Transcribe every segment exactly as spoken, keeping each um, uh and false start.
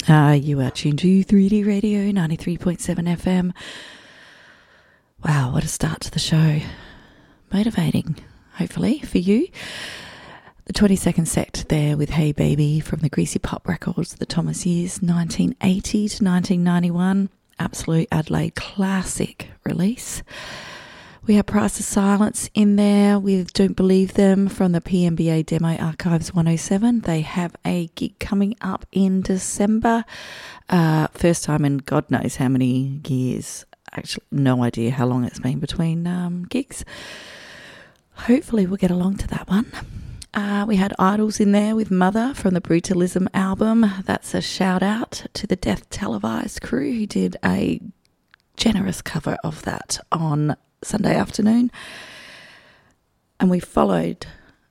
Uh, you are tuned to three D Radio, ninety-three point seven F M. Wow, what a start to the show. Motivating, hopefully, for you. The twenty-second set there with Hey Baby from the Greasy Pop Records, the Thomas years, nineteen eighty to nineteen ninety-one. Absolute Adelaide classic release. We have Price of Silence in there with Don't Believe Them from the P M B A Demo Archives one oh seven. They have a gig coming up in December. Uh, first time in God knows how many years. Actually, no idea how long it's been between um, gigs. Hopefully we'll get along to that one. Uh, we had Idols in there with Mother from the Brutalism album. That's a shout out to the Death Televised crew who did a generous cover of that on Sunday afternoon. And we followed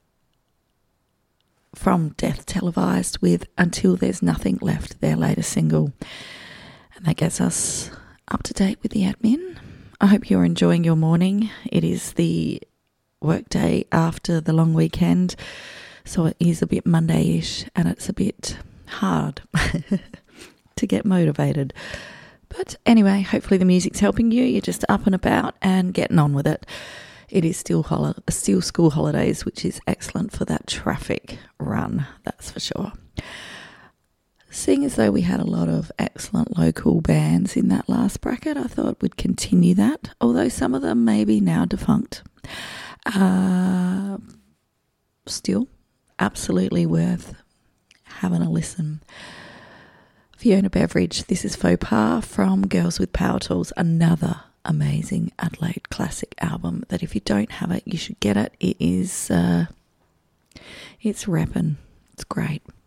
from Death Televised with Until There's Nothing Left, their latest single. And that gets us up to date with the admin. I hope you're enjoying your morning. It is the work day after the long weekend, so it is a bit Monday-ish and it's a bit hard to get motivated. But anyway, hopefully the music's helping you. You're just up and about and getting on with it. It is still hol- still school holidays, which is excellent for that traffic run, that's for sure. Seeing as though we had a lot of excellent local bands in that last bracket, I thought we'd continue that, although some of them may be now defunct. Uh, still, absolutely worth having a listen. Fiona Beveridge, this is Faux Pas from Girls with Power Tools, another amazing Adelaide classic album that if you don't have it, you should get it. It is, uh, it's reppin'. It's great.